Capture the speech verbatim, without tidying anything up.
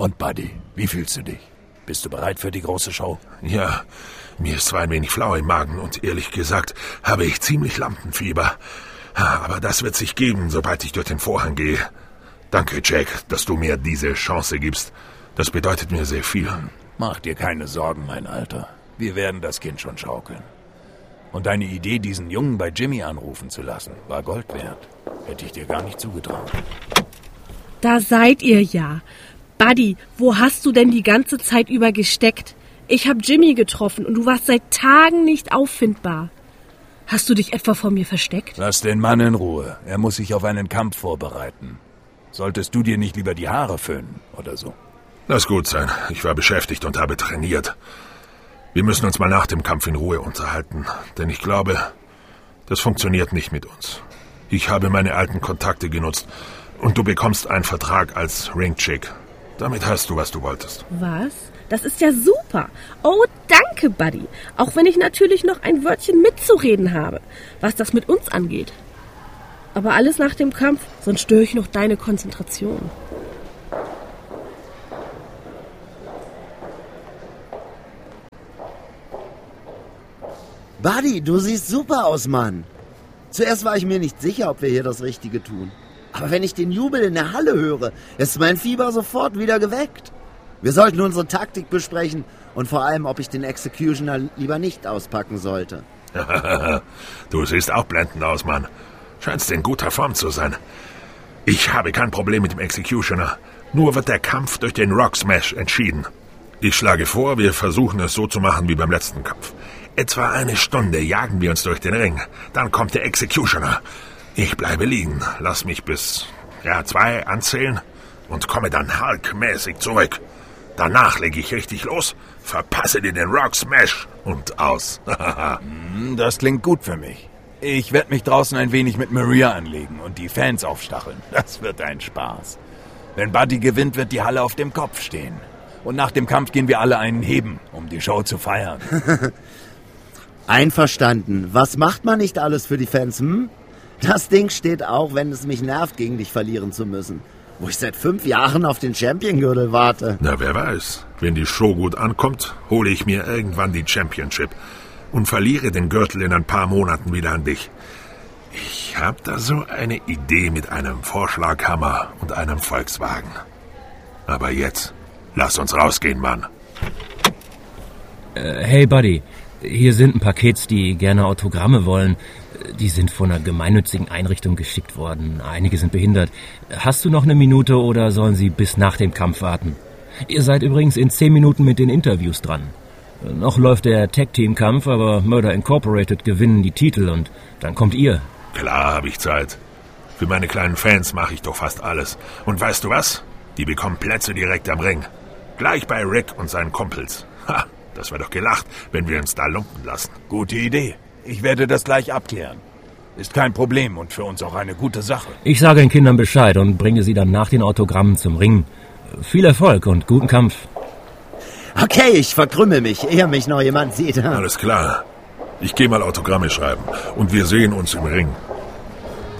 Und Buddy, wie fühlst du dich? Bist du bereit für die große Show? Ja, mir ist zwar ein wenig flau im Magen und ehrlich gesagt habe ich ziemlich Lampenfieber. Aber das wird sich geben, sobald ich durch den Vorhang gehe. Danke, Jack, dass du mir diese Chance gibst. Das bedeutet mir sehr viel. Mach dir keine Sorgen, mein Alter. Wir werden das Kind schon schaukeln. Und deine Idee, diesen Jungen bei Jimmy anrufen zu lassen, war Gold wert. Hätte ich dir gar nicht zugetraut. Da seid ihr ja. Buddy, wo hast du denn die ganze Zeit über gesteckt? Ich hab Jimmy getroffen und du warst seit Tagen nicht auffindbar. Hast du dich etwa vor mir versteckt? Lass den Mann in Ruhe. Er muss sich auf einen Kampf vorbereiten. Solltest du dir nicht lieber die Haare föhnen oder so? Lass gut sein. Ich war beschäftigt und habe trainiert. Wir müssen uns mal nach dem Kampf in Ruhe unterhalten, denn ich glaube, das funktioniert nicht mit uns. Ich habe meine alten Kontakte genutzt und du bekommst einen Vertrag als Ringchick. Damit hast du, was du wolltest. Was? Das ist ja super. Oh, danke, Buddy. Auch wenn ich natürlich noch ein Wörtchen mitzureden habe, was das mit uns angeht. Aber alles nach dem Kampf, sonst störe ich noch deine Konzentration. Buddy, du siehst super aus, Mann. Zuerst war ich mir nicht sicher, ob wir hier das Richtige tun. Aber wenn ich den Jubel in der Halle höre, ist mein Fieber sofort wieder geweckt. Wir sollten unsere Taktik besprechen und vor allem, ob ich den Executioner lieber nicht auspacken sollte. Du siehst auch blendend aus, Mann. Scheinst in guter Form zu sein. Ich habe kein Problem mit dem Executioner. Nur wird der Kampf durch den Rock Smash entschieden. Ich schlage vor, wir versuchen es so zu machen wie beim letzten Kampf. Etwa eine Stunde jagen wir uns durch den Ring. Dann kommt der Executioner. Ich bleibe liegen, lass mich bis, ja, zwei anzählen und komme dann Hulk-mäßig zurück. Danach lege ich richtig los, verpasse dir den Rock Smash und aus. Das klingt gut für mich. Ich werde mich draußen ein wenig mit Maria anlegen und die Fans aufstacheln. Das wird ein Spaß. Wenn Buddy gewinnt, wird die Halle auf dem Kopf stehen. Und nach dem Kampf gehen wir alle einen heben, um die Show zu feiern. Einverstanden. Was macht man nicht alles für die Fans, hm? Das Ding steht auch, wenn es mich nervt, gegen dich verlieren zu müssen. Wo ich seit fünf Jahren auf den Champion-Gürtel warte. Na, wer weiß. Wenn die Show gut ankommt, hole ich mir irgendwann die Championship und verliere den Gürtel in ein paar Monaten wieder an dich. Ich habe da so eine Idee mit einem Vorschlaghammer und einem Volkswagen. Aber jetzt, lass uns rausgehen, Mann. Äh, hey, Buddy. Hier sind ein paar Kids, die gerne Autogramme wollen. Die sind von einer gemeinnützigen Einrichtung geschickt worden. Einige sind behindert. Hast du noch eine Minute oder sollen sie bis nach dem Kampf warten? Ihr seid übrigens in zehn Minuten mit den Interviews dran. Noch läuft der Tag-Team-Kampf, aber Murder Incorporated gewinnen die Titel und dann kommt ihr. Klar habe ich Zeit. Für meine kleinen Fans mache ich doch fast alles. Und weißt du was? Die bekommen Plätze direkt am Ring. Gleich bei Rick und seinen Kumpels. Ha! Das wäre doch gelacht, wenn wir uns da lumpen lassen. Gute Idee. Ich werde das gleich abklären. Ist kein Problem und für uns auch eine gute Sache. Ich sage den Kindern Bescheid und bringe sie dann nach den Autogrammen zum Ring. Viel Erfolg und guten Kampf. Okay, ich verkrümmel mich, ehe mich noch jemand sieht. Alles klar. Ich gehe mal Autogramme schreiben und wir sehen uns im Ring.